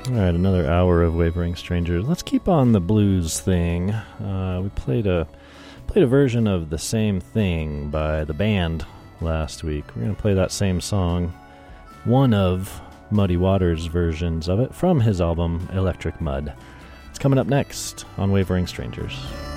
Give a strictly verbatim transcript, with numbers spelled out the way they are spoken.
All right, another hour of Wavering Strangers. Let's keep on the blues thing. Uh, we played a played a version of The Same Thing by The Band last week. We're going to play that same song, one of Muddy Waters' versions of it from his album Electric Mud. It's coming up next on Wavering Strangers.